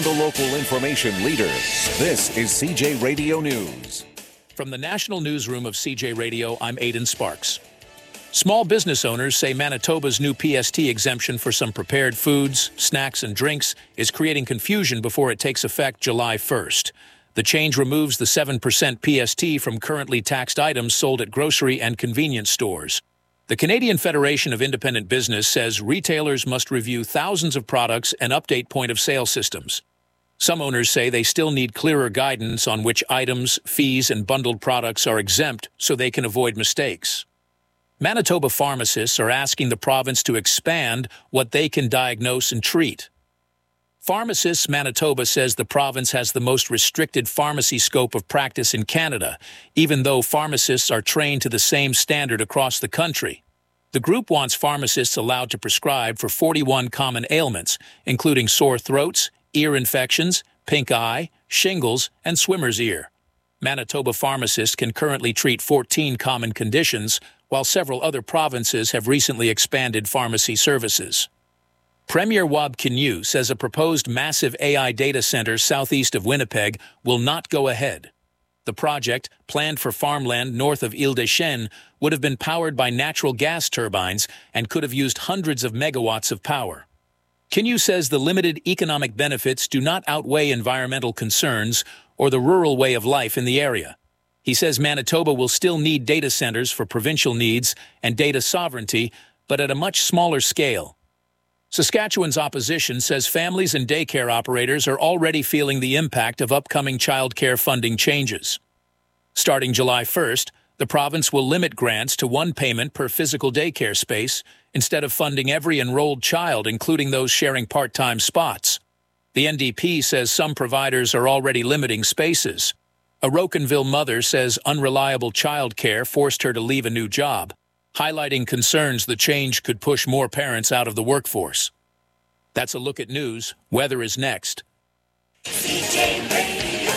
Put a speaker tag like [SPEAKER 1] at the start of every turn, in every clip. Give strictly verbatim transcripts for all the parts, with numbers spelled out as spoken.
[SPEAKER 1] from the local information leader. This is C J Radio News.
[SPEAKER 2] From the National Newsroom of C J Radio, I'm Aidan Sparks. Small business owners say Manitoba's new P S T exemption for some prepared foods, snacks, and drinks is creating confusion before it takes effect July first. The change removes the seven percent P S T from currently taxed items sold at grocery and convenience stores. The Canadian Federation of Independent Business says retailers must review thousands of products and update point-of-sale systems. Some owners say they still need clearer guidance on which items, fees, and bundled products are exempt so they can avoid mistakes. Manitoba pharmacists are asking the province to expand what they can diagnose and treat. Pharmacists Manitoba says the province has the most restricted pharmacy scope of practice in Canada, even though pharmacists are trained to the same standard across the country. The group wants pharmacists allowed to prescribe for forty-one common ailments, including sore throats, ear infections, pink eye, shingles, and swimmer's ear. Manitoba pharmacists can currently treat fourteen common conditions, while several other provinces have recently expanded pharmacy services. Premier Wab Kinew says a proposed massive A I data center southeast of Winnipeg will not go ahead. The project, planned for farmland north of Ile-des-Chênes, would have been powered by natural gas turbines and could have used hundreds of megawatts of power. Kinew says the limited economic benefits do not outweigh environmental concerns or the rural way of life in the area. He says Manitoba will still need data centers for provincial needs and data sovereignty, but at a much smaller scale. Saskatchewan's opposition says families and daycare operators are already feeling the impact of upcoming child care funding changes. Starting July first, the province will limit grants to one payment per physical daycare space instead of funding every enrolled child, including those sharing part-time spots. The N D P says some providers are already limiting spaces. A Rocanville mother says unreliable child care forced her to leave a new job, highlighting concerns the change could push more parents out of the workforce. That's a look at news. Weather is next.
[SPEAKER 3] C J Radio,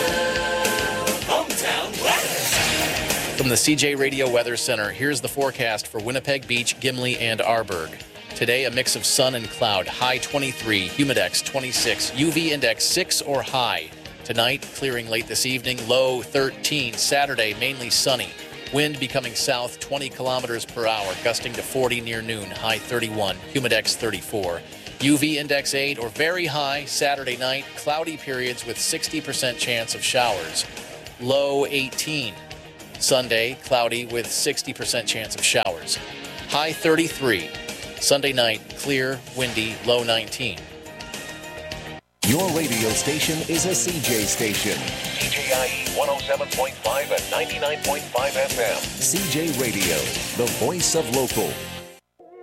[SPEAKER 3] hometown weather.
[SPEAKER 4] From the C J Radio Weather Center, here's the forecast for Winnipeg Beach, Gimli, and Arborg. Today, a mix of sun and cloud, high twenty-three, humidex twenty-six, U V index six or high. Tonight, clearing late this evening, low thirteen. Saturday, mainly sunny. Wind becoming south twenty kilometers per hour, gusting to forty near noon, high thirty-one, humidex thirty-four. U V index eight or very high Saturday night, cloudy periods with sixty percent chance of showers, low eighteen. Sunday, cloudy with sixty percent chance of showers, high thirty-three. Sunday night, clear, windy, low nineteen.
[SPEAKER 1] Your radio station is a C J station.
[SPEAKER 5] C J I E one oh seven point five and ninety-nine point five F M.
[SPEAKER 1] C J Radio, the voice of local.